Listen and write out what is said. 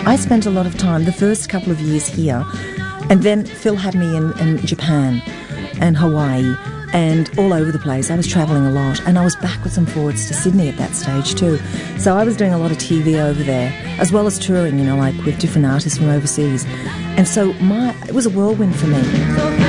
I spent a lot of time, the first couple of years here, and then Phil had me in Japan and Hawaii and all over the place. I was travelling a lot, and I was backwards and forwards to Sydney at that stage too. So I was doing a lot of TV over there, as well as touring, like with different artists from overseas. And so it was a whirlwind for me.